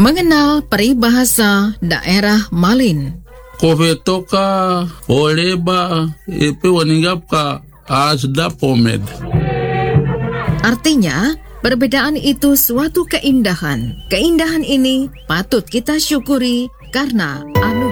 Mengenal peribahasa daerah Malin. Kofetoka oleba ipe waningapka asda pomed. Artinya, perbedaan itu suatu keindahan. Keindahan ini patut kita syukuri karena